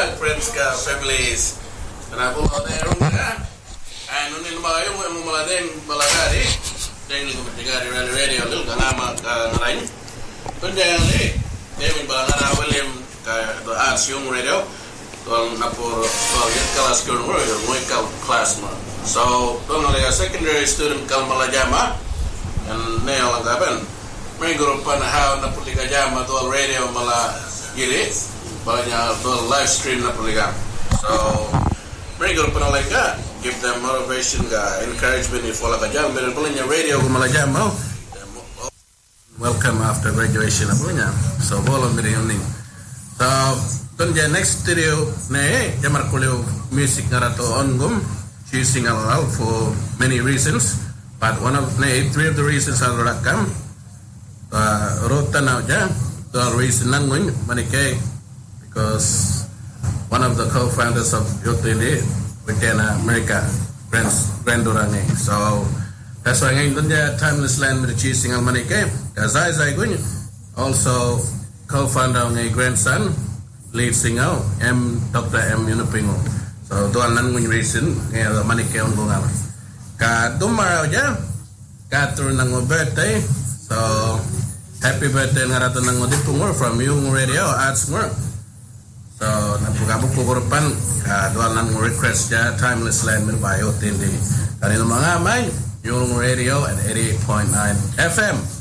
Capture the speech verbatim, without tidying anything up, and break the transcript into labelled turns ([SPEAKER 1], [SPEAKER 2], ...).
[SPEAKER 1] friends ka families. Na po na ron ka. Ano ni mga yung mga maladeng malagari. Deng ko matigari radio radio dul kanama ka ngarain. Kundi ani, demi balangara William ka do as yung radio. Tol na por tol get kelas ko no mo ikal class mo. So, tol na secondary student kal malajama. And nail ang gaben. May grupo na how na puliga jama tol radio mala gili. Banyak tol live stream na puliga. So, may grupo na like that. Give them motivation, ga encouragement if wala ka jam. Meron pala niya radio kung malajam mo. Welcome after graduation na pala niya. So, bolong miri yung ning. So, Don the next studio ne jamar kulio music ngarato ongum choosing alal for many reasons, but one of ne three of the reasons are rakam uh, rota now ja the reason nangun manike because one of the co-founders of Yotele within America friends grandurange, so that's why ngayon don ja timeless land with choosing al manike kazai zai gun also co-founder ng grandson lead singer M Doctor M Yunupingo. So doan nan ngun reason ngel manike on bunga. Ka dumaraw ja ka turun ng birthday. So happy birthday ngarato ng dipungor from yung radio arts work. So napugabog pugurpan ka doan nan request ja timeless land min bayo tindi. Kanino mga may yung radio at eighty-eight point nine F M.